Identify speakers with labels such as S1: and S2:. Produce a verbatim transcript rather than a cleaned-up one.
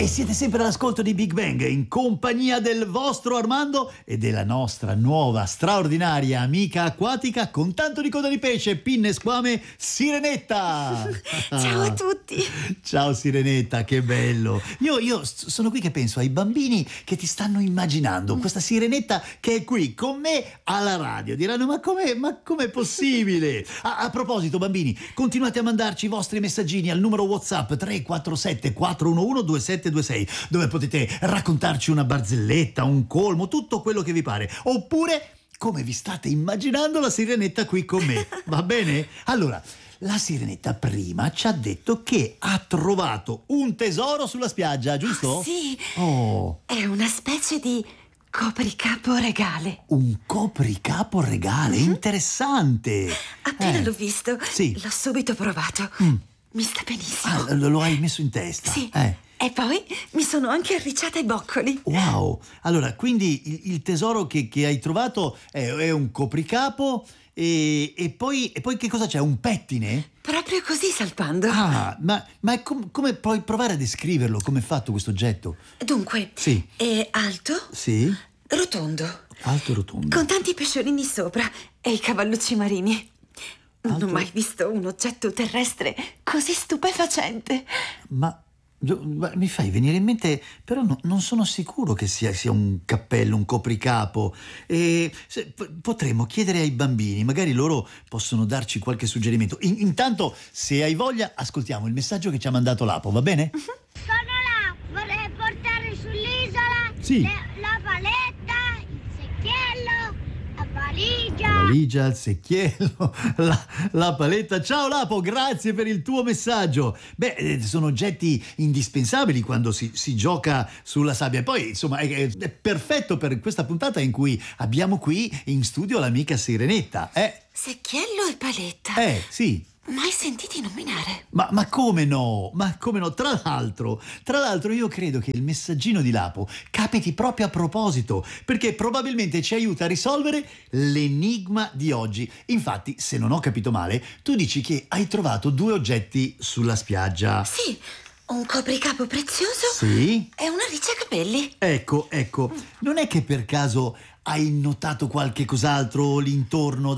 S1: E siete sempre all'ascolto di Big Bang, in compagnia del vostro Armando e della nostra nuova straordinaria amica acquatica con tanto di coda di pesce, pinne e squame, Sirenetta!
S2: Ciao a tutti!
S1: Ciao Sirenetta, che bello! Io, io sono qui che penso ai bambini che ti stanno immaginando, questa Sirenetta che è qui con me alla radio. Diranno, ma com'è, ma com'è possibile? A, a proposito, bambini, continuate a mandarci i vostri messaggini al numero WhatsApp tre quattro sette quattro uno uno due sette due sei, dove potete raccontarci una barzelletta, un colmo, tutto quello che vi pare. Oppure come vi state immaginando la Sirenetta qui con me. Va bene? Allora, la Sirenetta prima ci ha detto che ha trovato un tesoro sulla spiaggia, giusto?
S2: Oh, sì.
S1: Oh.
S2: È una specie di copricapo regale.
S1: Un copricapo regale? Mm-hmm. Interessante.
S2: Appena
S1: eh.
S2: l'ho visto,
S1: sì.
S2: l'ho subito provato. Mm. Mi sta benissimo.
S1: Ah, lo, lo hai messo in testa?
S2: Sì.
S1: Eh.
S2: E poi mi sono anche arricciata ai boccoli.
S1: Wow! Allora, quindi il, il tesoro che, che hai trovato è, è un copricapo e, e, poi, e poi che cosa c'è? Un pettine?
S2: Proprio così, salpando.
S1: Ah, ma, ma è com- come puoi provare a descriverlo? Come è fatto questo oggetto?
S2: Dunque,
S1: sì.
S2: È alto?
S1: Sì.
S2: Rotondo.
S1: Alto e rotondo.
S2: Con tanti pesciolini sopra e i cavallucci marini.
S1: Alto...
S2: Non ho mai visto un oggetto terrestre così stupefacente.
S1: Ma... mi fai venire in mente, però no, non sono sicuro che sia, sia un cappello, un copricapo. E se, p- potremmo chiedere ai bambini, magari loro possono darci qualche suggerimento. In, intanto, se hai voglia, ascoltiamo il messaggio che ci ha mandato Lapo, va bene?
S3: Uh-huh. Sono là, vorrei portare sull'isola
S1: sì.
S3: le, la paletta, il secchiello, la valigia.
S1: La valigia, il secchiello, la, la paletta. Ciao Lapo, grazie per il tuo messaggio. Beh, sono oggetti indispensabili quando si, si gioca sulla sabbia. E poi, insomma, è, è perfetto per questa puntata in cui abbiamo qui in studio l'amica Sirenetta. Eh?
S2: Secchiello e paletta.
S1: Eh, sì.
S2: Mai sentiti nominare?
S1: Ma, ma come no? Ma come no? Tra l'altro, tra l'altro io credo che il messaggino di Lapo capiti proprio a proposito, perché probabilmente ci aiuta a risolvere l'enigma di oggi. Infatti, se non ho capito male, tu dici che hai trovato due oggetti sulla spiaggia.
S2: Sì, un copricapo prezioso
S1: sì.
S2: E una ricciacapelli.
S1: Ecco, ecco. Non è che per caso hai notato qualche cos'altro lì intorno